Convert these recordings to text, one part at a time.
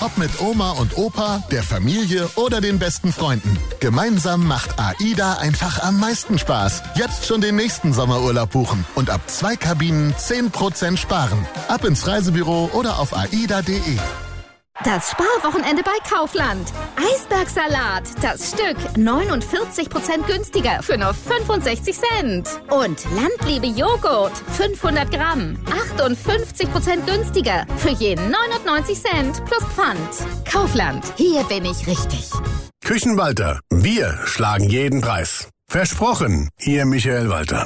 Ob mit Oma und Opa, der Familie oder den besten Freunden. Gemeinsam macht AIDA einfach am meisten Spaß. Jetzt schon den nächsten Sommerurlaub buchen und ab 2 Kabinen 10% sparen. Ab ins Reisebüro oder auf aida.de. Das Sparwochenende bei Kaufland. Eisbergsalat, das Stück 49% günstiger für nur 65 Cent. Und Landliebe Joghurt, 500 Gramm, 58% günstiger für je 99 Cent plus Pfand. Kaufland, hier bin ich richtig. Küchenwalter, wir schlagen jeden Preis. Versprochen, Ihr Michael Walter.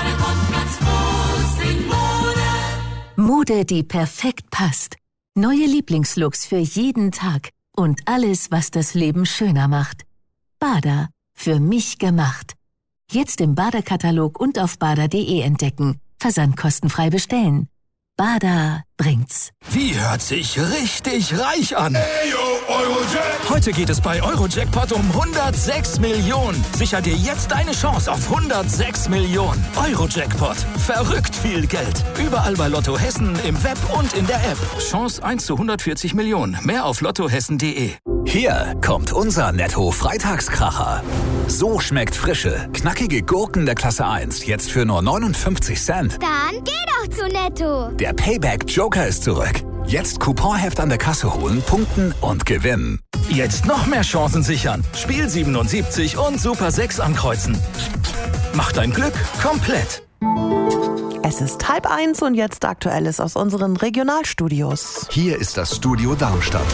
Mode, die perfekt passt. Neue Lieblingslooks für jeden Tag und alles, was das Leben schöner macht. Bada, für mich gemacht. Jetzt im Bada-Katalog und auf bada.de entdecken. Versandkostenfrei bestellen. Bada bringt's. Wie hört sich richtig reich an? Hey, yo, Eurojackpot! Heute geht es bei Eurojackpot um 106 Millionen. Sicher dir jetzt eine Chance auf 106 Millionen. Eurojackpot. Verrückt viel Geld. Überall bei Lotto Hessen, im Web und in der App. Chance 1 zu 140 Millionen. Mehr auf lottohessen.de. Hier kommt unser Netto-Freitagskracher. So schmeckt frische, knackige Gurken der Klasse 1 jetzt für nur 59 Cent. Dann geh doch zu Netto. Der Payback-Joker ist zurück. Jetzt Couponheft an der Kasse holen, punkten und gewinnen. Jetzt noch mehr Chancen sichern. Spiel 77 und Super 6 ankreuzen. Mach dein Glück komplett. Es ist 12:30 und jetzt Aktuelles aus unseren Regionalstudios. Hier ist das Studio Darmstadt.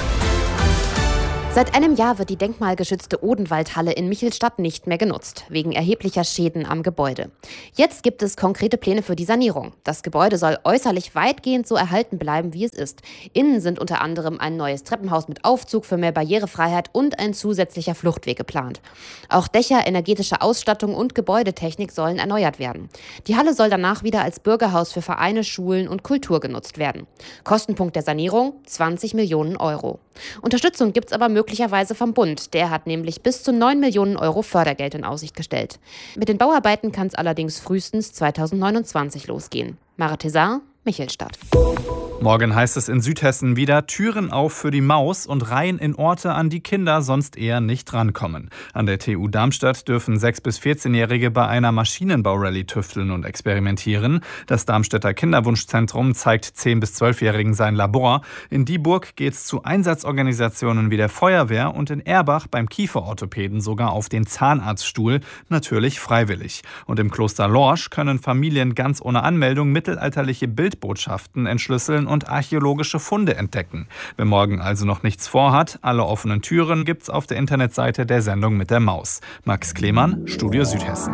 Seit einem Jahr wird die denkmalgeschützte Odenwaldhalle in Michelstadt nicht mehr genutzt, wegen erheblicher Schäden am Gebäude. Jetzt gibt es konkrete Pläne für die Sanierung. Das Gebäude soll äußerlich weitgehend so erhalten bleiben, wie es ist. Innen sind unter anderem ein neues Treppenhaus mit Aufzug für mehr Barrierefreiheit und ein zusätzlicher Fluchtweg geplant. Auch Dächer, energetische Ausstattung und Gebäudetechnik sollen erneuert werden. Die Halle soll danach wieder als Bürgerhaus für Vereine, Schulen und Kultur genutzt werden. Kostenpunkt der Sanierung 20 Millionen Euro. Unterstützung gibt es aber möglicherweise vom Bund. Der hat nämlich bis zu 9 Millionen Euro Fördergeld in Aussicht gestellt. Mit den Bauarbeiten kann es allerdings frühestens 2029 losgehen. Mara Tessar, Michelstadt. Morgen heißt es in Südhessen wieder Türen auf für die Maus und Reihen in Orte, an die Kinder sonst eher nicht rankommen. An der TU Darmstadt dürfen 6- bis 14-Jährige bei einer Maschinenbau-Rallye tüfteln und experimentieren. Das Darmstädter Kinderwunschzentrum zeigt 10- bis 12-Jährigen sein Labor. In Dieburg geht's zu Einsatzorganisationen wie der Feuerwehr und in Erbach beim Kieferorthopäden sogar auf den Zahnarztstuhl, natürlich freiwillig. Und im Kloster Lorsch können Familien ganz ohne Anmeldung mittelalterliche Bildbotschaften entschlüsseln und archäologische Funde entdecken. Wer morgen also noch nichts vorhat, alle offenen Türen gibt's auf der Internetseite der Sendung mit der Maus. Max Klemann, Studio Südhessen.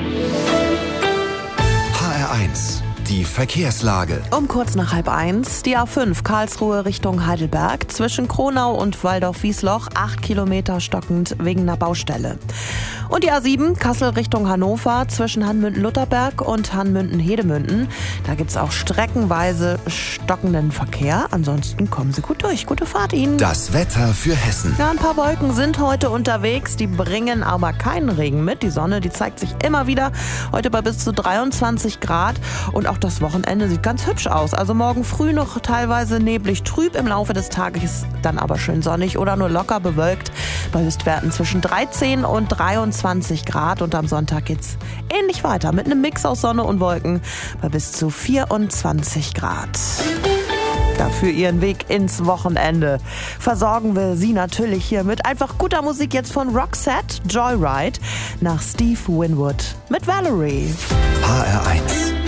HR1, die Verkehrslage. Um kurz nach 12:30 die A5 Karlsruhe Richtung Heidelberg zwischen Kronau und Waldorf-Wiesloch 8 Kilometer stockend wegen einer Baustelle. Und die A7 Kassel Richtung Hannover zwischen Hanmünden-Lutherberg und Hanmünden-Hedemünden. Da gibt es auch streckenweise stockenden Verkehr. Ansonsten kommen Sie gut durch. Gute Fahrt Ihnen. Das Wetter für Hessen. Ja, ein paar Wolken sind heute unterwegs. Die bringen aber keinen Regen mit. Die Sonne, die zeigt sich immer wieder. Heute bei bis zu 23 Grad. Und auch das Wochenende sieht ganz hübsch aus. Also morgen früh noch teilweise neblig trüb. Im Laufe des Tages dann aber schön sonnig oder nur locker bewölkt. Bei Höchstwerten zwischen 13 und 23 Grad. Und am Sonntag geht's ähnlich weiter mit einem Mix aus Sonne und Wolken bei bis zu 24 Grad. Dafür Ihren Weg ins Wochenende versorgen wir Sie natürlich hier mit einfach guter Musik jetzt von Roxette, Joyride, nach Steve Winwood mit Valerie. HR1.